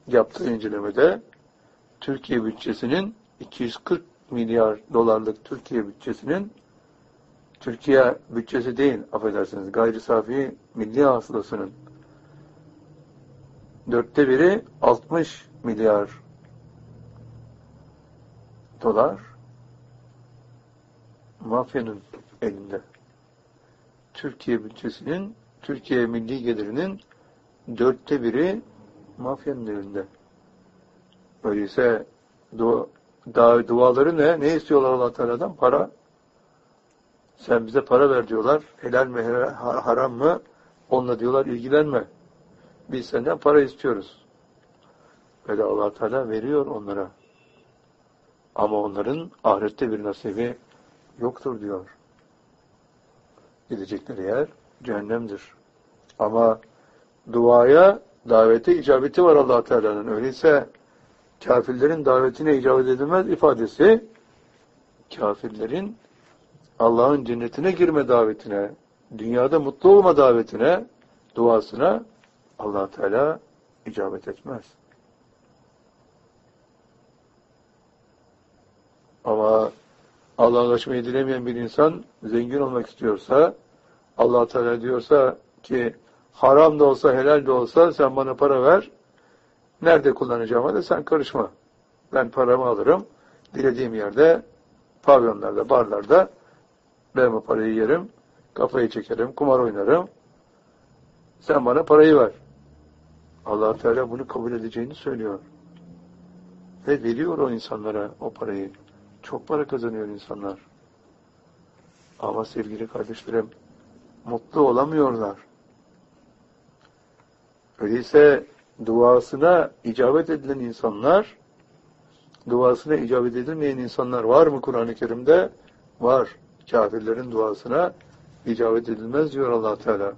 yaptığı incelemede Türkiye bütçesinin 240 milyar dolarlık Türkiye bütçesinin, Türkiye bütçesi değil, affedersiniz, gayri safi milli hasılasının 1/4 60 milyar dolar mafyanın elinde. Türkiye bütçesinin, Türkiye milli gelirinin 1/4 mafyanın elinde. Öyleyse duaları ne? Ne istiyorlar Allah Teala'dan? Para. Sen bize para ver diyorlar. Helal mi, haram mı? Onunla diyorlar ilgilenme. Biz senden para istiyoruz. Böyle Allah Teala veriyor onlara. Ama onların ahirette bir nasibi yoktur diyor. Gidecekleri yer cehennemdir. Ama duaya, davete icabeti var Allah Teala'nın. Öyleyse kafirlerin davetine icabet edilmez ifadesi, kafirlerin Allah'ın cennetine girme davetine, dünyada mutlu olma davetine, duasına Allah Teala icabet etmez. Ama Allah'a ulaşmayı dilemeyen bir insan zengin olmak istiyorsa, Allah Teala diyorsa ki haram da olsa helal de olsa sen bana para ver, nerede kullanacağıma da sen karışma. Ben paramı alırım, dilediğim yerde, pavyonlarda, barlarda ben bu parayı yerim, kafayı çekerim, kumar oynarım. Sen bana parayı ver. Allah Teala bunu kabul edeceğini söylüyor. Ve veriyor o insanlara o parayı. Çok para kazanıyor insanlar. Ama sevgili kardeşlerim, mutlu olamıyorlar. Öyleyse duasına icabet edilen insanlar, duasına icabet edilmeyen insanlar var mı Kur'an-ı Kerim'de? Var. Kafirlerin duasına icabet edilmez diyor Allah Teala.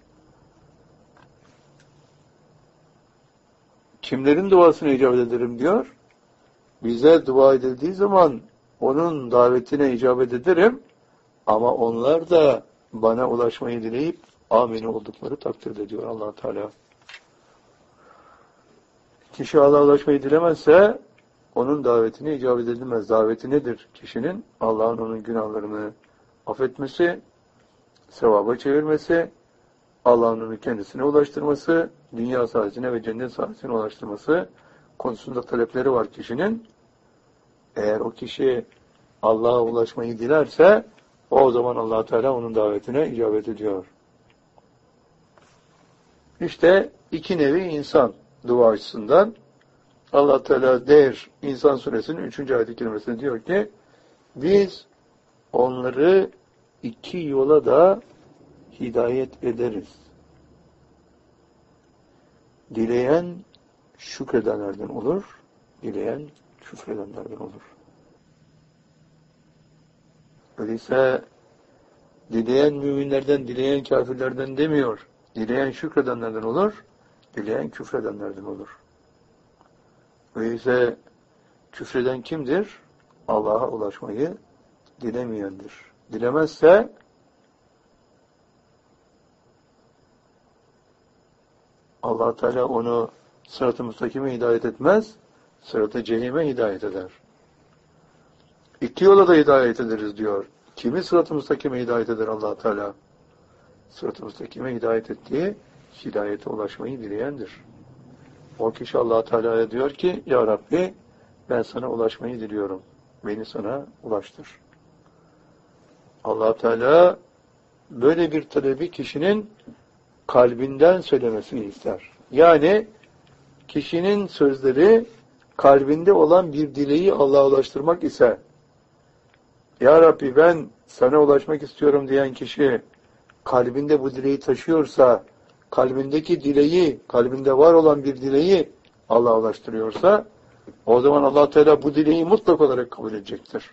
Kimlerin duasına icabet ederim diyor? Bize dua edildiği zaman onun davetine icabet ederim ama onlar da bana ulaşmayı dileyip amin oldukları takdirde diyor Allah Teala. Kişi Allah'a ulaşmayı dilemezse onun davetine icabet edilmez. Daveti nedir? Kişinin Allah'ın onun günahlarını affetmesi, sevaba çevirmesi, Allah'ın onu kendisine ulaştırması, dünya saadetine ve cennet saadetine ulaştırması konusunda talepleri var kişinin. Eğer o kişi Allah'a ulaşmayı dilerse o zaman Allah Teala onun davetine icabet ediyor. İşte iki nevi insan dua açısından Allah Teala der İnsan suresinin 3. ayet-i kerimesinde diyor ki biz onları iki yola da hidayet ederiz. Dileyen şükredenlerden olur, dileyen küfredenlerden olur. Öyleyse dileyen müminlerden, dileyen kafirlerden demiyor. Dileyen şükredenlerden olur, dileyen küfredenlerden olur. Öyleyse küfreden kimdir? Allah'a ulaşmayı dilemeyendir. Dilemezse Allah Teala onu sırat-ı müstakime hidayet etmez, sırat-ı cehime hidayet eder. İki yola da hidayet ederiz diyor. Kimi sırat-ı müstakime hidayet eder Allah Teala? Sırat-ı müstakime hidayet ettiği, hidayete ulaşmayı dileyendir. O kişi Allah Teala'ya diyor ki, Ya Rabbi ben sana ulaşmayı diliyorum. Beni sana ulaştır. Allah Teala böyle bir talebi kişinin kalbinden söylemesini ister. Yani kişinin sözleri kalbinde olan bir dileği Allah'a ulaştırmak ise, Ya Rabbi ben sana ulaşmak istiyorum diyen kişi kalbinde bu dileği taşıyorsa, kalbindeki dileği, kalbinde var olan bir dileği Allah'a ulaştırıyorsa, o zaman Allah Teala bu dileği mutlak olarak kabul edecektir.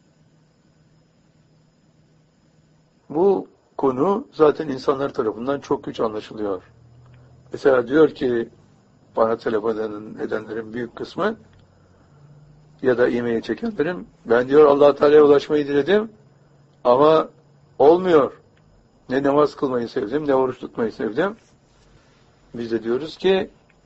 Bu konu zaten insanlar tarafından çok güç anlaşılıyor. Mesela diyor ki bana telefon edenlerin büyük kısmı ya da e-mail çekenlerin ben diyor Allah Teala'ya ulaşmayı diledim ama olmuyor. Ne namaz kılmayı sevdim, ne oruç tutmayı sevdim. Biz de diyoruz ki